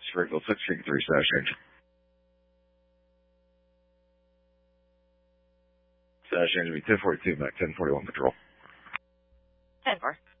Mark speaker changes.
Speaker 1: Springfield 633 status change. Status change will be 1042, Mac 1041 patrol.
Speaker 2: 10-4.